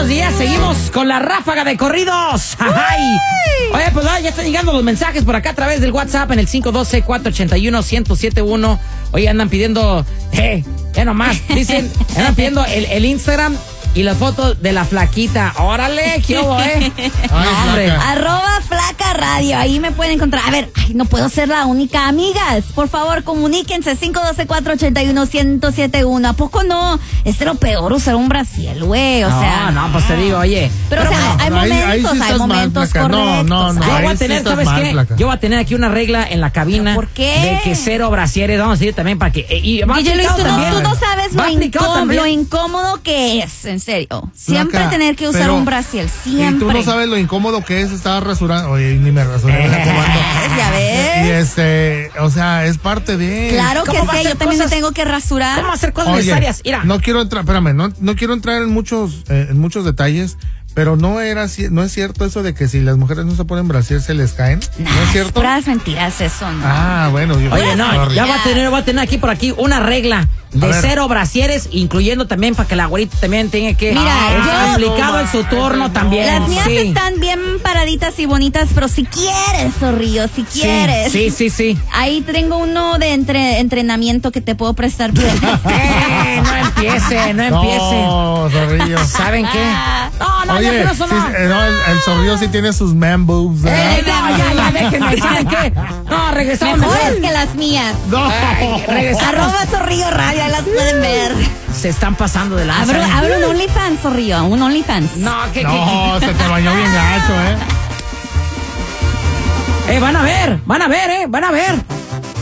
buenos días. Seguimos con la ráfaga de corridos. ¡Ay! Oye, pues ya están llegando los mensajes por acá a través del WhatsApp en el 512-481-1071. Oye, andan pidiendo, ya nomás, dicen, andan pidiendo el Instagram y las fotos de la flaquita. Órale, ¿qué hubo, Ay, no, hombre. @FlacaRadio, ahí me pueden encontrar. A ver, no puedo ser la única, amigas. Por favor, comuníquense, 512-481-1071. ¿A poco no? Es lo peor usar un brasier, güey, o sea. No, pues te digo, oye. Pero o sea, hay momentos, hay momentos correctos. No, Yo voy a ahí sí tener, estás ¿sabes mal, qué? Flaca. Yo voy a tener aquí una regla en la cabina. ¿Por qué? De que cero brasieres, vamos a decir también para que... Y va DJ Luis, aplicado tú también. no sabes Va aplicado también. lo incómodo que es, en serio. Siempre Flaca, tener que usar pero- un brasier, Y siempre. tú no sabes lo incómodo que es estar rasurando. Oye, ni me rasuré. Ya ves. Y o sea, es parte de... Claro que ¿Cómo va a sí, ser yo también me cosas? tengo que rasurar. ¿Cómo hacer cosas Oye, necesarias? Mira. no quiero entrar, espérame, no quiero entrar en muchos detalles, pero no es cierto eso de que si las mujeres no se ponen brasier se les caen. ¿No es cierto? Puras mentiras eso, ¿no? Ah, bueno. Oye, no, sorry. ya voy a tener aquí por aquí una regla de A ver. cero brasieres, incluyendo también para que la güerita también tenga que... Mira, yo- aplicado en su turno también. Las mías Sí. están bien paraditas y bonitas, pero si quieres, Zorrillo, si quieres. Sí. Ahí tengo uno de entrenamiento que te puedo prestar. No empiece. No, zorrillo. ¿Saben qué? No, Oye, ya, pero eso sí, no. el zorrillo sí tiene sus man boobs, ¿verdad? Ya, déjenme, ¿saben qué? No, regresamos. Mejores que las mías. No. Regresamos. @Zorrillo Radio, ahí las pueden ver. Se están pasando de lanza. Abro un OnlyFans, Zorrillo, un OnlyFans. No, ¿qué? No, se te bañó bien gacho, Van a ver, van a ver.